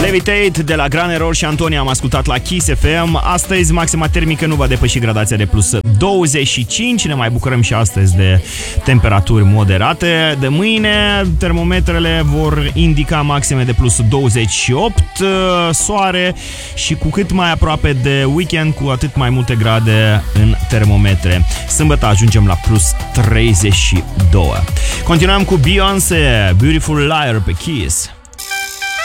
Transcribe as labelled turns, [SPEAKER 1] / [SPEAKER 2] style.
[SPEAKER 1] Levitate de la Gran Error și Antonia am ascultat la Kiss FM. Astăzi maxima termică nu va depăși gradația de plus 25. Ne mai bucurăm și astăzi de temperaturi moderate. De mâine termometrele vor indica maxime de plus 28, soare și cu cât mai aproape de weekend, cu atât mai multe grade în termometre. Sâmbătă ajungem la plus 32. Continuăm cu Beyoncé, Beautiful Liar pe Kiss.